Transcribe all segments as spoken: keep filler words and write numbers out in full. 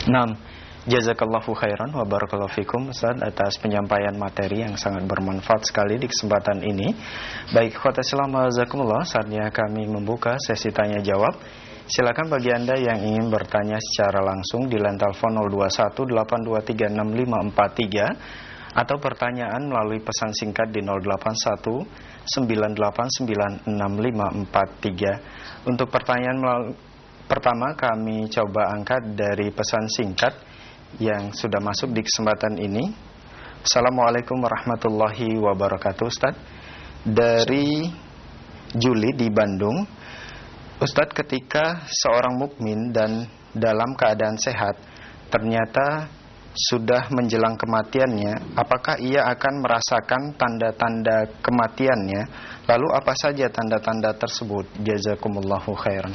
Naam, jazakallahu khairan wa barakallahu fikum Ustaz atas penyampaian materi yang sangat bermanfaat sekali di kesempatan ini. Baik, ikhwatal Islam jazakumullah, saatnya kami membuka sesi tanya jawab. Silakan bagi Anda yang ingin bertanya secara langsung di line telepon nol dua satu delapan dua tiga enam lima empat tiga atau pertanyaan melalui pesan singkat di nol delapan satu sembilan delapan sembilan enam lima empat tiga. Untuk pertanyaan melalui, pertama kami coba angkat dari pesan singkat yang sudah masuk di kesempatan ini. Assalamualaikum warahmatullahi wabarakatuh Ustaz. Dari Juli di Bandung. Ustaz, ketika seorang mukmin dan dalam keadaan sehat ternyata sudah menjelang kematiannya, apakah ia akan merasakan tanda-tanda kematiannya? Lalu apa saja tanda-tanda tersebut? Jazakumullahu khairan.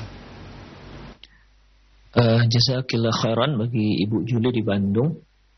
Uh, Jazakillah khairan bagi Ibu Juli di Bandung.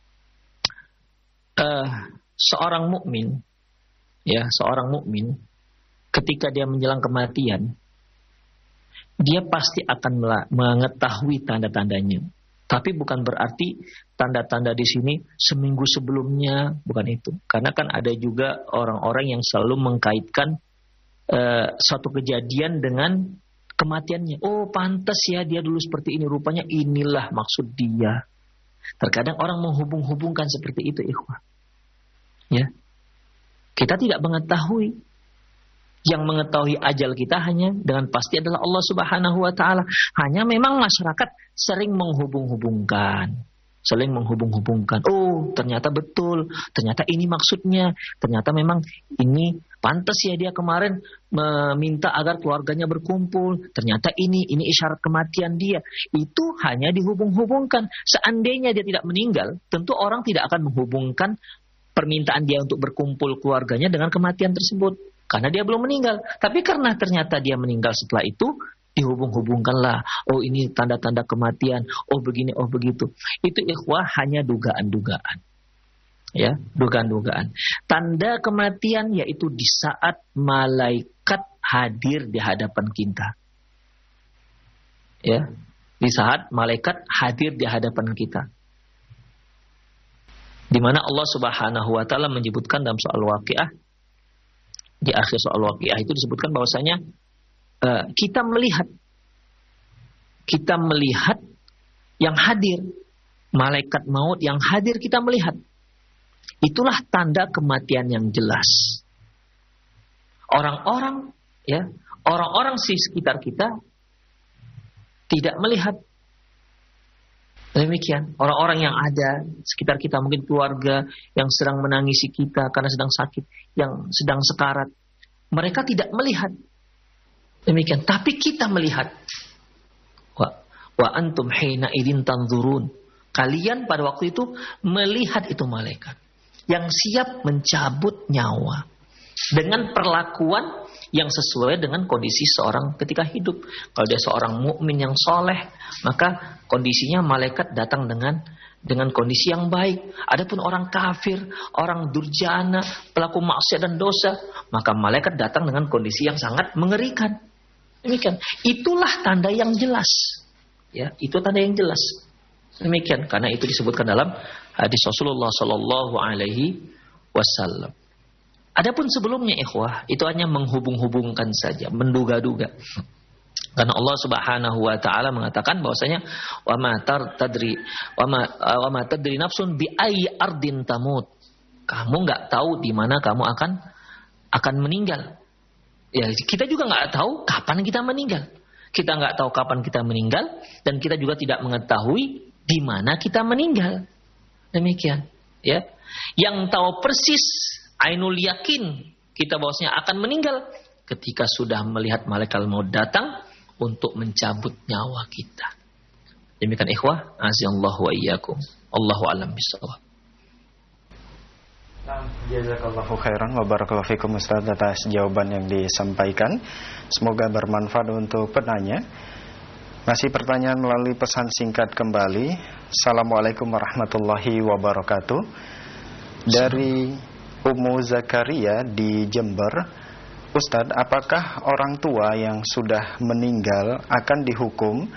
Uh, seorang mukmin, ya seorang mukmin, ketika dia menjelang kematian, dia pasti akan mengetahui tanda-tandanya. Tapi bukan berarti tanda-tanda di sini seminggu sebelumnya, bukan itu. Karena kan ada juga orang-orang yang selalu mengkaitkan uh, suatu kejadian dengan kematiannya. Oh, pantas ya dia dulu seperti ini, rupanya inilah maksud dia. Terkadang orang menghubung-hubungkan seperti itu, ikhwah. Ya. Kita tidak mengetahui. Yang mengetahui ajal kita hanya dengan pasti adalah Allah Subhanahu wa taala. Hanya memang masyarakat sering menghubung-hubungkan. Sering menghubung-hubungkan. Oh, ternyata betul. Ternyata ini maksudnya. Ternyata memang ini pantas ya dia kemarin meminta agar keluarganya berkumpul. Ternyata ini ini isyarat kematian dia. Itu hanya dihubung-hubungkan. Seandainya dia tidak meninggal, tentu orang tidak akan menghubungkan permintaan dia untuk berkumpul keluarganya dengan kematian tersebut. Karena dia belum meninggal. Tapi karena ternyata dia meninggal setelah itu, dihubung-hubungkanlah. Oh, ini tanda-tanda kematian. Oh, begini, oh begitu. Itu ikhwah hanya dugaan-dugaan. Ya, dugaan-dugaan. Tanda kematian yaitu di saat malaikat hadir di hadapan kita. Ya, di saat malaikat hadir di hadapan kita. Di mana Allah Subhanahu wa taala menyebutkan dalam soal Waqiah, di akhir soal Waqiah itu disebutkan bahwasanya uh, kita melihat kita melihat yang hadir, malaikat maut yang hadir kita melihat. Itulah tanda kematian yang jelas. Orang-orang ya, orang-orang di sekitar kita tidak melihat. Demikian, orang-orang yang ada sekitar kita, mungkin keluarga yang sedang menangisi kita karena sedang sakit, yang sedang sekarat, mereka tidak melihat. Demikian, tapi kita melihat. Wa, wa antum hina idin tanzurun. Kalian pada waktu itu melihat itu malaikat yang siap mencabut nyawa dengan perlakuan yang sesuai dengan kondisi seorang ketika hidup. Kalau dia seorang mukmin yang soleh, maka kondisinya malaikat datang dengan dengan kondisi yang baik. Adapun orang kafir, orang durjana, pelaku maksiat dan dosa, maka malaikat datang dengan kondisi yang sangat mengerikan. Demikian. Itulah tanda yang jelas. Ya, itu tanda yang jelas. Demikian. Karena itu disebutkan dalam hadis Rasulullah Sallallahu Alaihi Wasallam. Adapun sebelumnya ikhwah, itu hanya menghubung-hubungkan saja, menduga-duga. Karena Allah Subhanahu wa taala mengatakan bahwasanya wa ma tadri wa ma wa ma tadri nafsun bi ayyi ardin tamut. Kamu enggak tahu di mana kamu akan akan meninggal. Ya, kita juga enggak tahu kapan kita meninggal. Kita enggak tahu kapan kita meninggal dan kita juga tidak mengetahui di mana kita meninggal. Demikian, ya. Yang tahu persis ainul yakin kita bahwasanya akan meninggal ketika sudah melihat malaikat maut datang untuk mencabut nyawa kita. Demikian ikhwah, azallahu wa iyyakum. Allahu a'lam bishawab. Jazakallahu khairan wa barakallahu fikum Ustaz atas jawaban yang disampaikan. Semoga bermanfaat untuk penanya. Masih pertanyaan melalui pesan singkat kembali. Assalamualaikum warahmatullahi wabarakatuh. Dari Ummu Zakaria di Jember, Ustadz, apakah orang tua yang sudah meninggal akan dihukum